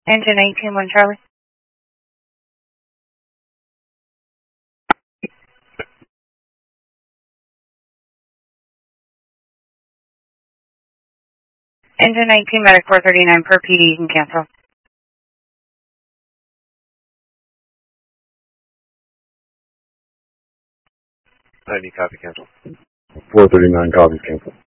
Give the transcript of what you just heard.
Engine 18-1 Charlie. Engine 19, medic 439 per PD, you can cancel. Copy, cancel. 439 copies, cancel.